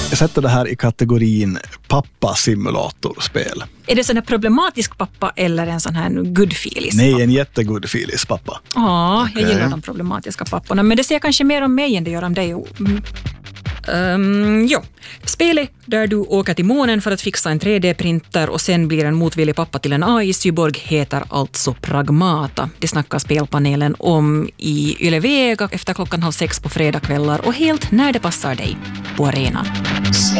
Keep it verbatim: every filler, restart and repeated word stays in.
Jag sätter det här i kategorin pappa-simulatorspel. Är det sån här problematisk pappa eller en sån här goodfilis? Nej, en jättegoodfilis pappa. Ja, okay. Jag gillar de problematiska papporna. Men det ser kanske mer om mig än det gör om dig. Mm. Um, ja. Spelet där du åker till månen för att fixa en tre D-printer och sen blir en motvillig pappa till en A I-cyborg heter alltså Pragmata. Det snackar spelpanelen om i Yle Vega efter klockan halv sex på fredagskvällar och helt när det passar dig på arenan.